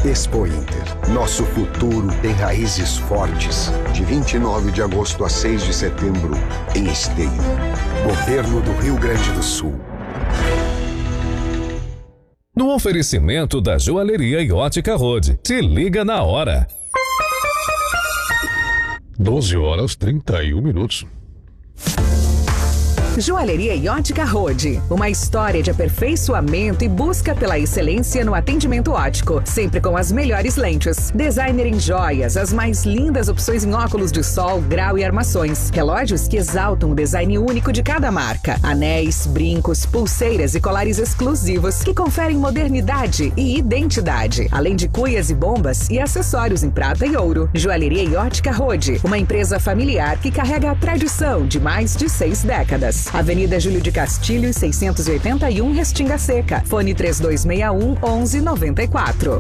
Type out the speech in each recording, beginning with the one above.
Expo Inter. Nosso futuro tem raízes fortes. De 29 de agosto a 6 de setembro, em Esteio. Governo do Rio Grande do Sul. No oferecimento da Joalheria e Ótica Rode. Se liga na hora. 12h31. Joalheria e Ótica Rode. Uma história de aperfeiçoamento e busca pela excelência no atendimento óptico. Sempre com as melhores lentes. Designer em joias, as mais lindas opções em óculos de sol, grau e armações. Relógios que exaltam o design único de cada marca. Anéis, brincos, pulseiras e colares exclusivos que conferem modernidade e identidade. Além de cuias e bombas e acessórios em prata e ouro. Joalheria e Ótica Rode. Uma empresa familiar que carrega a tradição de mais de 6 décadas. Avenida Júlio de Castilho, 681, Restinga Seca. Fone 3261-1194.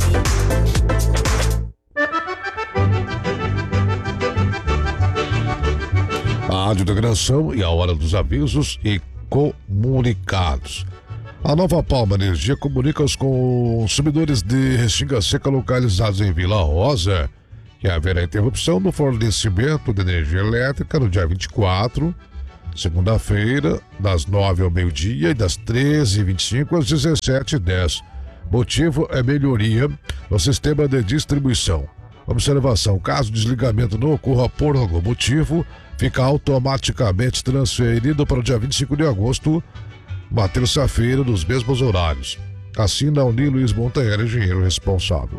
A radiodegradação e a hora dos avisos e comunicados. A Nova Palma Energia comunica aos consumidores de Restinga Seca localizados em Vila Rosa que haverá interrupção no fornecimento de energia elétrica no dia 24, segunda-feira, das 9 ao meio-dia e das 13h25 às 17h10. Motivo é melhoria no sistema de distribuição. Observação: caso o desligamento não ocorra por algum motivo, fica automaticamente transferido para o dia 25 de agosto, uma terça-feira, nos mesmos horários. Assina Alni Luiz Montanheiro, engenheiro responsável.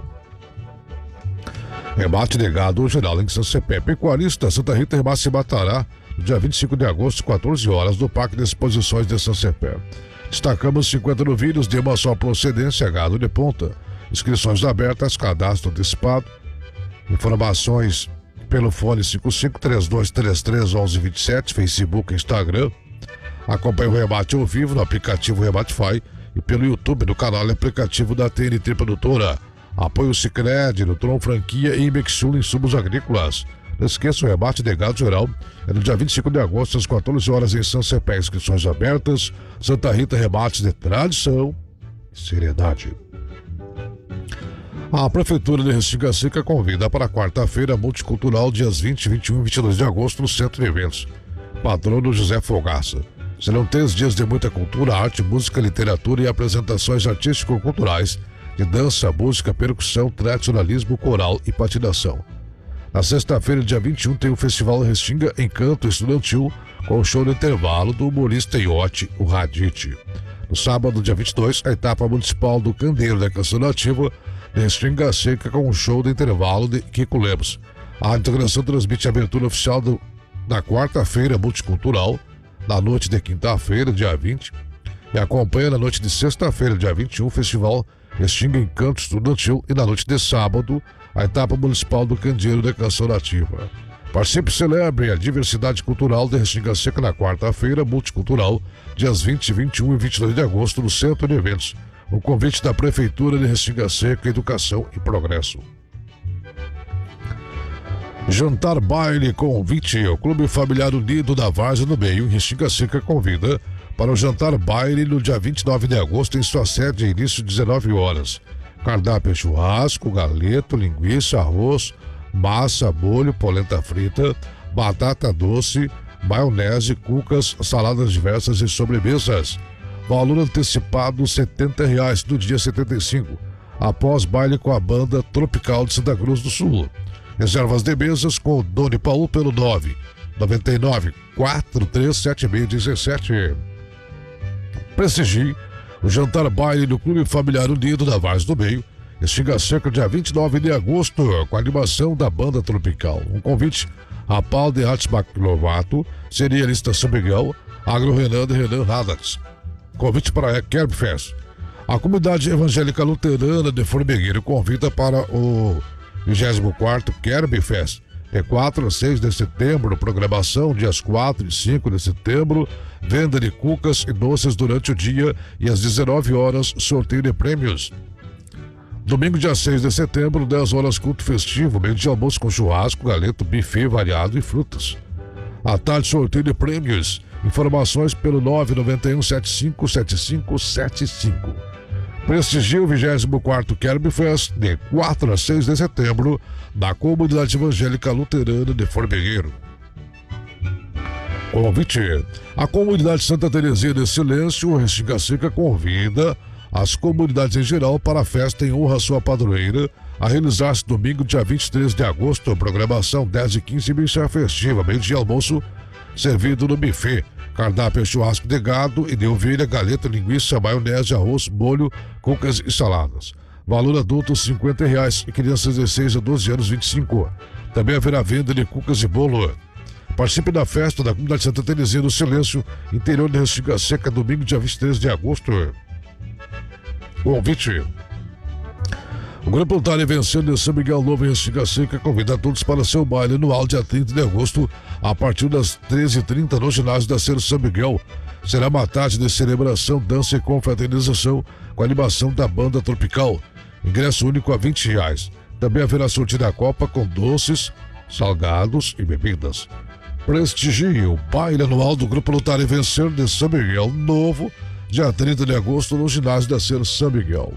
Remate de gado geral em Sansepé. Pecuarista Santa Rita Remate Matará, no dia 25 de agosto, 14 horas, no Parque de Exposições de Sansepé. Destacamos 50 novilhos de uma só procedência, gado de ponta. Inscrições abertas, cadastro antecipado. Informações pelo fone 5532331127, Facebook e Instagram. Acompanhe o rebate ao vivo no aplicativo Rebatefy e pelo YouTube no canal e aplicativo da TNT Produtora. Apoio Sicredi, Nutron Franquia e Imexul Insumos Agrícolas. Não esqueça, o rebate de gado geral é no dia 25 de agosto, às 14 horas, em Sansepé. Inscrições abertas. Santa Rita, rebates de tradição e seriedade. A Prefeitura de Restinga Seca convida para quarta-feira multicultural, dias 20, 21 e 22 de agosto, no Centro de Eventos. Patrono José Fogaça. Serão 3 dias de muita cultura, arte, música, literatura e apresentações artístico-culturais de dança, música, percussão, tradicionalismo, coral e patinação. Na sexta-feira, dia 21, tem o Festival Restinga Encanto Estudantil, com o show no intervalo do humorista Iote, o Radite. No sábado, dia 22, a etapa municipal do Candeeiro da Canção Nativa de Restinga Seca, com o show do intervalo de Kiko Lemos. A integração transmite a abertura oficial da quarta-feira multicultural, na noite de quinta-feira, dia 20, e acompanha na noite de sexta-feira, dia 21, o Festival Restinga Encanto Estudantil, e na noite de sábado, a etapa municipal do Candeeiro da Canção Nativa. Participe e celebre a diversidade cultural de Restinga Seca na quarta-feira multicultural, dias 20, 21 e 22 de agosto, no Centro de Eventos. O convite da Prefeitura de Restinga Seca, Educação e Progresso. Jantar Baile Convite. O Clube Familiar Unido da Várzea do Meio, em Restinga Seca, convida para o Jantar Baile no dia 29 de agosto, em sua sede, início de 19 horas. Cardápio: churrasco, galeto, linguiça, arroz, massa, molho, polenta frita, batata doce, maionese, cucas, saladas diversas e sobremesas. Valor antecipado R$70 no dia 75, após baile com a banda Tropical de Santa Cruz do Sul. Reservas de mesas com o Doni Paulo pelo 999-437617. Prestigie o Jantar Baile no Clube Familiar Unido da Várzea do Meio, Restinga Seca, dia 29 de agosto, com a animação da banda Tropical. Um convite a Paulo de Artes Maclovato, Cerealista São Miguel, Agro Renan de Renan Radats. Convite para a Kerbfest. A comunidade evangélica luterana de Formigueiro convida para o 24º Kerbfest, de 4 a 6 de setembro. Programação dias 4 e 5 de setembro, venda de cucas e doces durante o dia e às 19 horas, sorteio de prêmios. Domingo, dia 6 de setembro, 10 horas, culto festivo, meio de almoço com churrasco, galeto, buffet variado e frutas. À tarde, sorteio de prêmios. Informações pelo 991-757575. Prestigie o 24º Quermesse de 4 a 6 de setembro na Comunidade Evangélica Luterana de Formigueiro. Convite. A Comunidade Santa Terezinha de Silêncio, Restinga Seca, convida as comunidades em geral para a festa em honra à sua padroeira, a realizar-se domingo, dia 23 de agosto, programação 10h15, missa festiva, meio-dia almoço, servido no buffet. Cardápio churrasco de gado e de ovelha, galeta, linguiça, maionese, arroz, molho, cucas e saladas. Valor adulto R$50 e crianças de 6 a 12 anos 25. Também haverá venda de cucas e bolo. Participe da festa da Comunidade Santa Terezinha do Silêncio, interior de Restinga Seca, domingo, dia 23 de agosto. Convite. O Grupo Lutário Vencendo de São Miguel Novo em Restinga Seca convida todos para seu baile anual dia 30 de agosto, a partir das 13h30 no ginásio da Ser São Miguel. Será uma tarde de celebração, dança e confraternização com a animação da banda Tropical. Ingresso único a R$20. Também haverá sorteio da Copa com doces, salgados e bebidas. Prestigie o baile anual do Grupo Lutário Vencer de São Miguel Novo, dia 30 de agosto no ginásio da Ser São Miguel.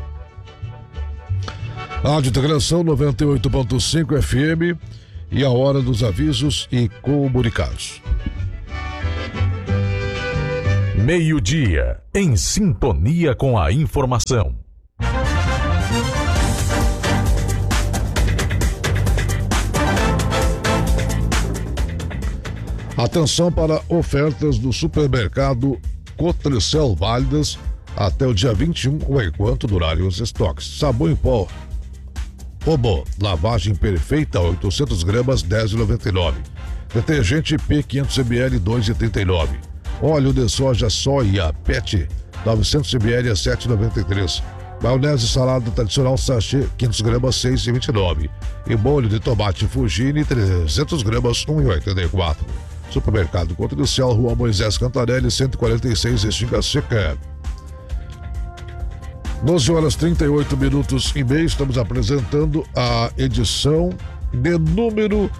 Rádio Integração 98.5 FM e a hora dos avisos e comunicados. Meio-dia, em sintonia com a informação. Atenção para ofertas do supermercado Cotricel válidas até o dia 21 ou enquanto durarem os estoques. Sabão em pó Omo, lavagem perfeita, 800 gramas, R$10,99. Detergente P 500 ml, R$2,39. Óleo de soja soia PET, 900 ml, R$7,93. Maionese salada tradicional sachê, 500 gramas, R$6,29. E molho de tomate Fugini, 300 gramas, R$1,84. Supermercado Cotricel, Rua Moisés Cantarelli, 146, Restinga Seca. 12h38 estamos apresentando a edição de número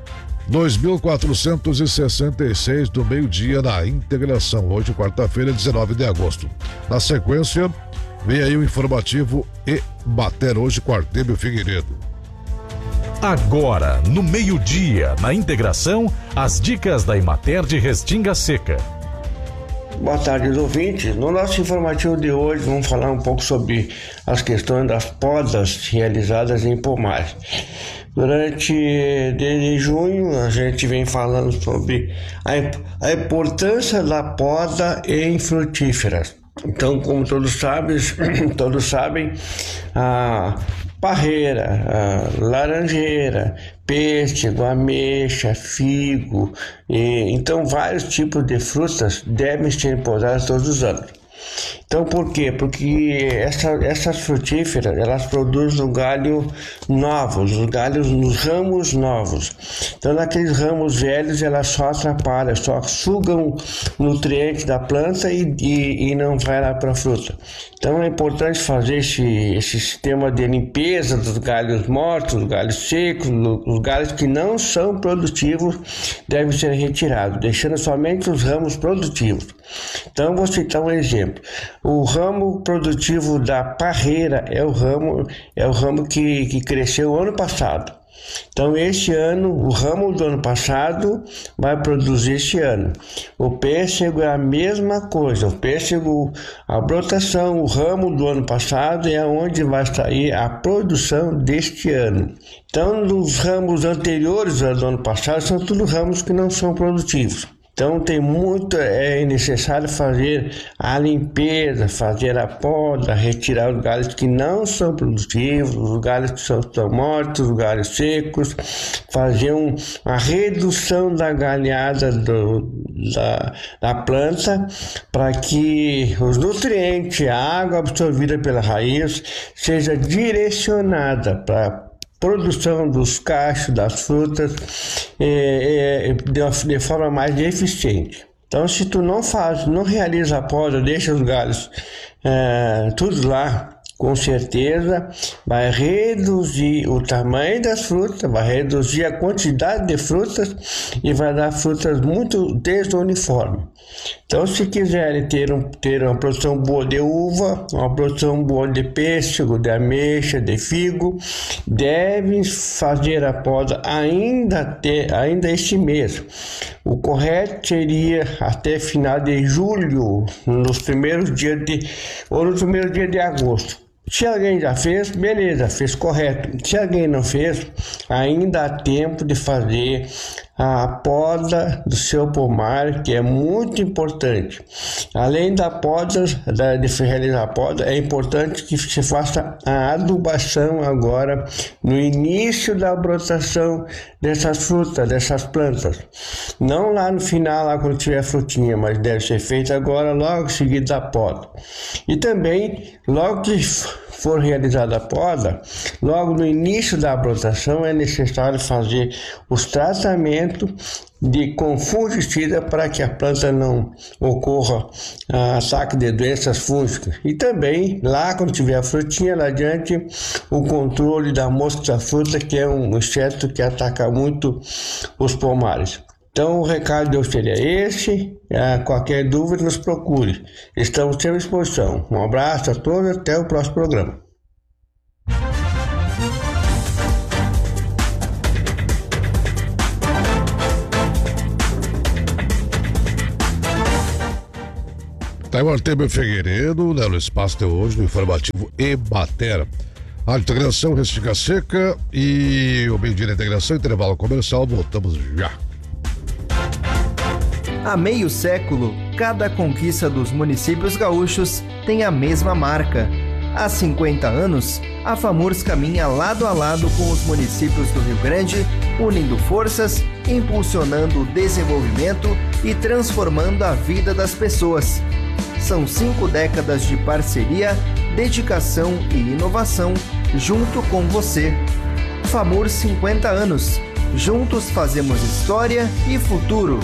2466 do meio-dia na Integração, hoje quarta-feira, 19 de agosto. Na sequência, vem aí o informativo e Bater hoje com Artemio Figueiredo. Agora, no meio-dia, na Integração, as dicas da Emater de Restinga Seca. Boa tarde, ouvintes. No nosso informativo de hoje, vamos falar um pouco sobre as questões das podas realizadas em pomares. Desde junho, a gente vem falando sobre a importância da poda em frutíferas. Então, como todos sabem, a parreira, a laranjeira, pêssego, ameixa, figo, então vários tipos de frutas devem ser podadas todos os anos. Então, por quê? Porque essas frutíferas, elas produzem galho novos, os galhos nos ramos novos. Então, naqueles ramos velhos, elas só atrapalham, só sugam nutrientes da planta e não vai lá para a fruta. Então, é importante fazer esse sistema de limpeza dos galhos mortos, dos galhos secos, os galhos que não são produtivos devem ser retirados, deixando somente os ramos produtivos. Então, vou citar um exemplo. O ramo produtivo da parreira é o ramo que cresceu ano passado. Então, este ano, o ramo do ano passado vai produzir este ano. O pêssego é a mesma coisa. O pêssego, a brotação, o ramo do ano passado é onde vai sair a produção deste ano. Então, os ramos anteriores ao ano passado são todos ramos que não são produtivos. Então é necessário fazer a limpeza, fazer a poda, retirar os galhos que não são produtivos, os galhos que estão mortos, os galhos secos, fazer uma redução da galhada da planta para que os nutrientes, a água absorvida pela raiz seja direcionada para produção dos cachos, das frutas, de forma mais eficiente. Então, se tu não realiza a poda, deixa os galhos tudo lá, com certeza vai reduzir o tamanho das frutas, vai reduzir a quantidade de frutas e vai dar frutas muito desuniformes. Então, se quiserem ter uma produção boa de uva, uma produção boa de pêssego, de ameixa, de figo, devem fazer a poda ainda este mês. O correto seria até final de julho, nos primeiros dias de agosto. Se alguém já fez, beleza, fez correto. Se alguém não fez, ainda há tempo de fazer a poda do seu pomar, que é muito importante. Além da poda, de realizar a poda, é importante que se faça a adubação agora no início da brotação dessas frutas, dessas plantas. Não lá no final, lá quando tiver frutinha, mas deve ser feito agora, logo em seguida da poda. E também, logo que for realizada a poda, logo no início da brotação é necessário fazer os tratamentos com fungicida para que a planta não ocorra ataque de doenças fúngicas. E também, lá quando tiver a frutinha, lá adiante, o controle da mosca da fruta, que é um inseto que ataca muito os pomares. Então, o recado de hoje seria esse. Qualquer dúvida, nos procure. Estamos sempre à disposição. Um abraço a todos e até o próximo programa. Tá aí o Artemio Figueiredo, né, no espaço de hoje, no informativo Emater. A integração, Restinga Seca e o meio-dia da integração, intervalo comercial, voltamos já. Há meio século, cada conquista dos municípios gaúchos tem a mesma marca. Há 50 anos, a FAMURS caminha lado a lado com os municípios do Rio Grande, unindo forças, impulsionando o desenvolvimento e transformando a vida das pessoas. São 5 décadas de parceria, dedicação e inovação junto com você. FAMURS 50 anos. Juntos fazemos história e futuro.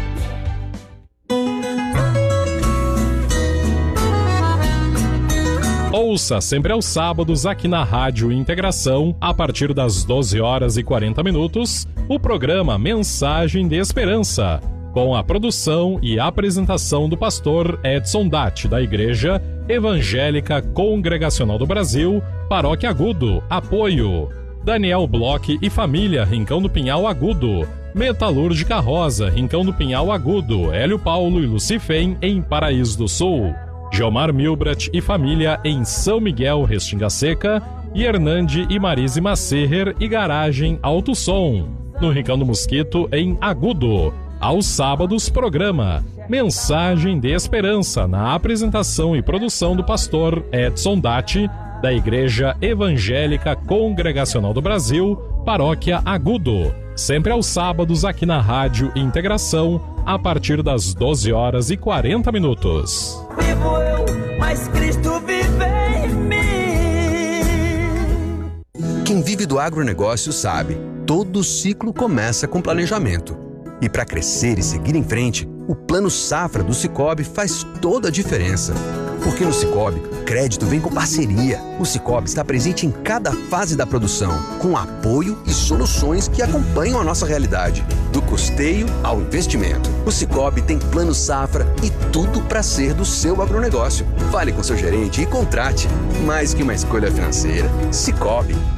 Ouça sempre aos sábados aqui na Rádio Integração, a partir das 12 horas e 40 minutos, o programa Mensagem de Esperança, com a produção e apresentação do pastor Edson Datti, da Igreja Evangélica Congregacional do Brasil, Paróquia Agudo, Apoio. Daniel Bloch e família, Rincão do Pinhal Agudo. Metalúrgica Rosa, Rincão do Pinhal Agudo, Hélio Paulo e Lucifem, em Paraíso do Sul. Gilmar Milbrat e família, em São Miguel, Restinga Seca. E Hernande e Marise Macerrer e Garagem Alto Som, no Rincão do Mosquito, em Agudo. Aos sábados, programa Mensagem de Esperança, na apresentação e produção do pastor Edson Datti, da Igreja Evangélica Congregacional do Brasil, Paróquia Agudo. Sempre aos sábados aqui na Rádio Integração, a partir das 12 horas e 40 minutos. Vivo eu, mas Cristo vive em mim. Quem vive do agronegócio sabe, todo ciclo começa com planejamento. E para crescer e seguir em frente, o Plano Safra do Sicoob faz toda a diferença. Porque no Sicoob, crédito vem com parceria. O Sicoob está presente em cada fase da produção, com apoio e soluções que acompanham a nossa realidade, do custeio ao investimento. O Sicoob tem Plano Safra e tudo para ser do seu agronegócio. Fale com seu gerente e contrate. Mais que uma escolha financeira, Sicoob.